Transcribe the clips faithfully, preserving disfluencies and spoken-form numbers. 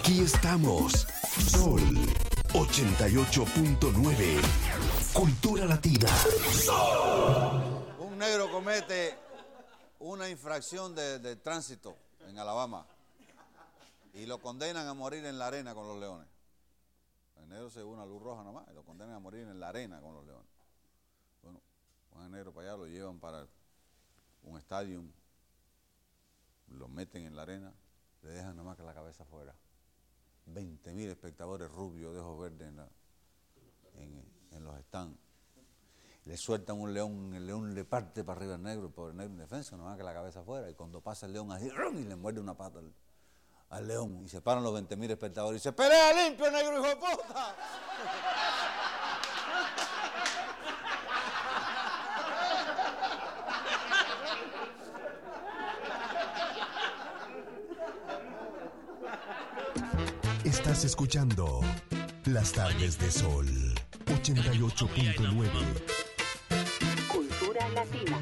Aquí estamos. Sol ochenta y ocho punto nueve. Cultura Latina. Sol. Un negro comete una infracción de, de tránsito en Alabama y lo condenan a morir en la arena con los leones. El negro se une a luz roja nomás y lo condenan a morir en la arena con los leones. Bueno, van el negro para allá, lo llevan para un estadio, lo meten en la arena, le dejan nada más que la cabeza afuera. veinte mil espectadores rubios de ojos verdes en, la, en, en los stands. Le sueltan un león, el león le parte para arriba al negro, el pobre negro indefenso, nada más que la cabeza afuera, y cuando pasa el león así, y le muerde una pata al, al león, y se paran los veinte mil espectadores y dice, ¡pelea limpio, negro, hijo de puta! Estás escuchando Las Tardes de Sol ochenta y ocho punto nueve. Cultura Latina.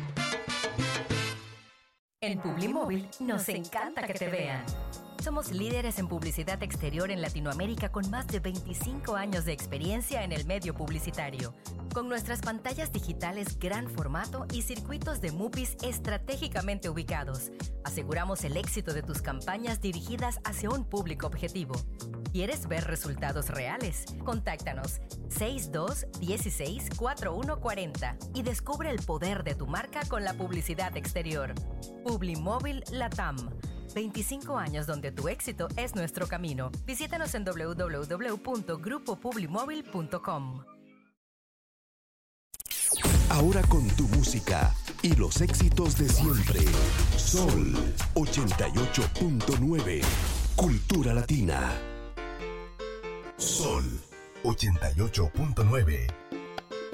En Publimóvil nos encanta que te vean. Somos líderes en publicidad exterior en Latinoamérica con más de veinticinco años de experiencia en el medio publicitario. Con nuestras pantallas digitales gran formato y circuitos de MUPIs estratégicamente ubicados, aseguramos el éxito de tus campañas dirigidas hacia un público objetivo. ¿Quieres ver resultados reales? Contáctanos seis dos uno seis cuatro uno cuatro cero y descubre el poder de tu marca con la publicidad exterior. Publimóvil Latam. veinticinco años donde tu éxito es nuestro camino. Visítanos en doble u doble u doble u punto grupo publimóvil punto com. Ahora con tu música y los éxitos de siempre. Sol ochenta y ocho punto nueve. Cultura Latina. Sol ochenta y ocho punto nueve.